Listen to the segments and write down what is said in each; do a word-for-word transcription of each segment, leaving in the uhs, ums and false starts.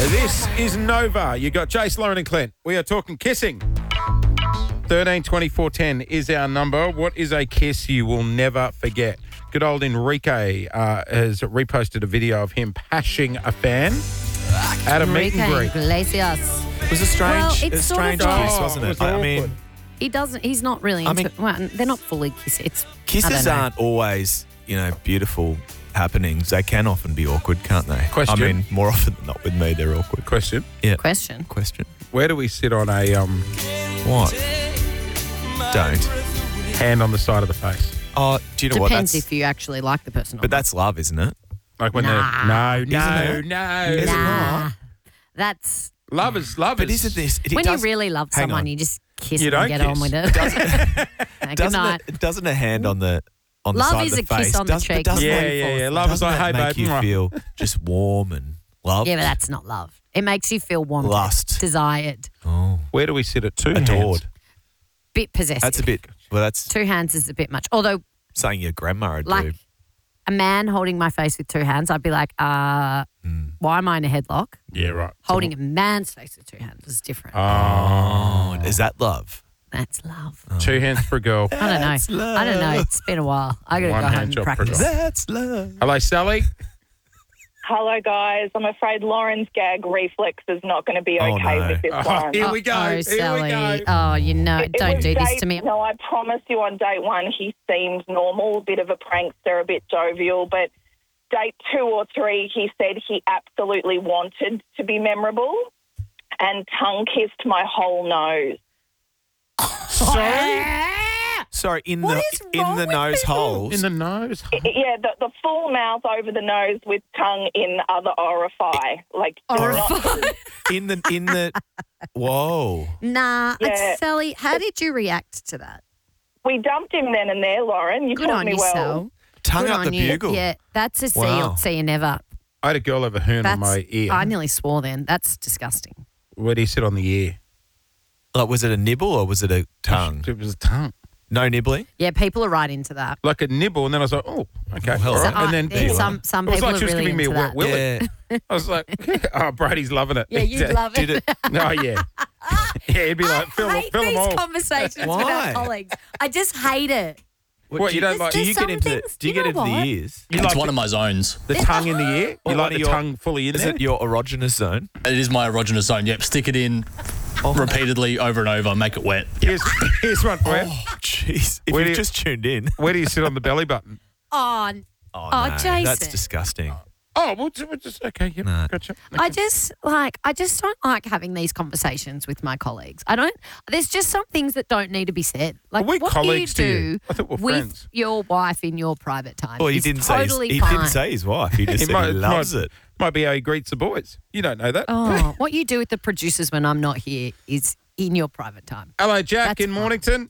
This is Nova. You got Jace, Lauren and Clint. We are talking kissing. thirteen twenty-four ten is our number. What is a kiss you will never forget? Good old Enrique uh, has reposted a video of him pashing a fan at a meet and greet. Iglesias. It was a strange, Well, it's it was a sort of strange like- kiss, wasn't Oh, it it? was I mean, awkward. He doesn't. He's not really I into. mean- well, they're not fully kissing. It's I kisses don't know. aren't always, you know, beautiful happenings. They can often be awkward, can't they? Question. I mean, more often than not with me, they're awkward. Question. Yeah. Question. Question. Where do we sit on a um, What? Don't. hand on the side of the face? Oh, do you know what? Depends That's, if you actually like the person. Or but that's love, isn't it? Like when Nah. they're... No, no, Isn't it? no. Is it nah. not? That's Love is love But is... isn't this? It, when does, you really love hang someone, on. you just kiss You and don't get kiss. on with it. Good Doesn't night. it, doesn't a hand on the on the Love side is of the a kiss face on the does, cheek. doesn't Yeah, that- yeah, yeah. Love is doesn't like, hey, that make babe. you mwah. feel just warm and loved? Yeah, but that's not love. It makes you feel wanted, Lust. desired, Oh, Where do we sit at two adored. hands? bit possessive. That's a bit. Well, that's Two hands is a bit much. Although, saying your grandma would like do. a man holding my face with two hands, I'd be like, uh, Mm. why am I in a headlock? Yeah, right. Holding a man's face with two hands is different. Oh. Is that love? That's love. Two hands for a girl. I don't know. I don't know. It's been a while. I got to One go hand home and job for practice. girl. That's love. Hello, Sally. Hello, guys. I'm afraid Lauren's gag reflex is not going to be Oh, okay no. with this Oh, one. here we go. Oh, Here we Sally. go. Oh, you know, It don't was do this date- to me. No, I promise you on date one he seemed normal, a bit of a prankster, a bit jovial, but date two or three he said he absolutely wanted to be memorable and tongue-kissed my whole nose. Sorry? Sorry, in What the is in wrong the with nose people? holes. In the nose. Yeah, the, the full mouth over the nose with tongue in other orifice. Like, Orifice. in the in the. Whoa. Nah, Yeah. it's Sally, how did you react to that? we dumped him then and there, Lauren. You Good taught on me you, well. Sal. Tongue Good up on the you. bugle. Yeah, that's a see, Wow. see you never. I had a girl have a hoon That's, on my ear. I nearly swore then. That's disgusting. Where do you sit on the ear? Like, was it a nibble or was it a tongue? It was a tongue. No nibbling. Yeah, people are right into that. Like a nibble, and then I was like, oh, okay. Oh, hell all right. right. I- And then yeah, some some it was people like she are was really giving me a into wet that. willy. Yeah. I was like, oh, Brady's loving it. Yeah, you'd love it. Did it? Oh, yeah. Yeah, he'd be like, fill, I hate fill them these all. conversations with Why? our colleagues. I just hate it. What, do you don't like- Do There's you some get into the, things- Do you you get know into what? the ears? You It's like one the, of my zones. the tongue in the ear? Or You one like of the your- tongue fully in Is there? it your erogenous zone? It is my erogenous zone. Yep, stick it in repeatedly over and over, make it wet. Here's, here's one for you. Oh, jeez. If Where do you've you- just tuned in. Where do you sit on the belly button? Oh, n- Oh, Oh, no, Jason. that's disgusting. Oh, well, we're just, okay, yep, No. gotcha. I just like I just don't like having these conversations with my colleagues. I don't. There's just some things that don't need to be said. Like, Are we what colleagues to do you you? do I thought we're with friends. your wife in your private time? Well, he is didn't totally say his, he fine. didn't say his wife. He just He said might- he loves might- it. Might be how he greets the boys. You don't know that. Oh, what you do with the producers when I'm not here is in your private time. Hello, Jack That's in fine. Mornington.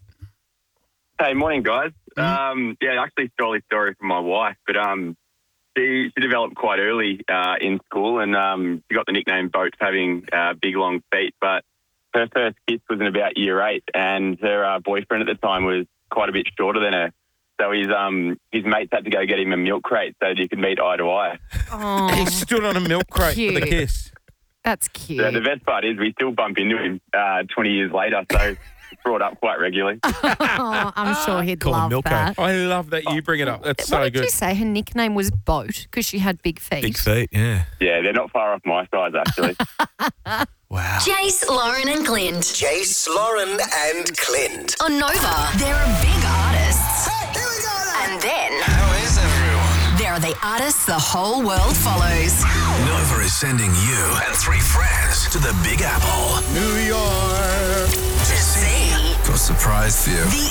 Hey, morning, guys. Mm-hmm. Um, yeah, I actually stole this story from my wife, but um, she, she developed quite early uh, in school, and um, she got the nickname Boat for having uh, big, long feet. But her first kiss was in about year eight, and her uh, boyfriend at the time was quite a bit shorter than her. So his um his mates had to go get him a milk crate so that he could meet eye to eye. Oh, He stood on a milk crate for the Cute. kiss. that's cute. So the best part is we still bump into him uh, twenty years later, so it's brought up quite regularly. Oh, I'm sure he'd Call him love Milko. that. I love that you bring it up. That's what so did good. you say? Her nickname was Boat because she had big feet. Big feet, yeah. Yeah, they're not far off my size, actually. Wow. Jace, Lauren and Clint. Jace, Lauren, and Clint. On Nova, there are big artists. Here we go now. And then How is everyone? there are the artists the whole world follows. Nova is sending you and three friends to the Big Apple New York. To see for a surprise for you. the